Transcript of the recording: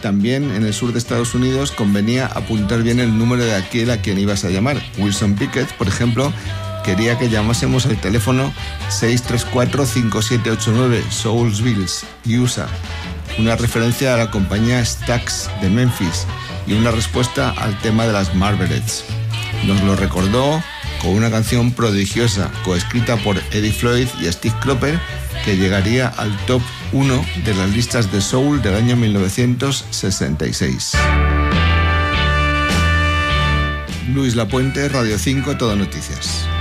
también en el sur de Estados Unidos convenía apuntar bien el número de aquel a quien ibas a llamar. Wilson Pickett, por ejemplo, quería que llamásemos al teléfono 634-5789 Soulsville, USA, una referencia a la compañía Stax de Memphis y una respuesta al tema de las Marvelettes. Nos lo recordó con una canción prodigiosa coescrita por Eddie Floyd y Steve Cropper, que llegaría al top 1 de las listas de soul del año 1966. Luis Lapuente, Radio 5, Todo Noticias.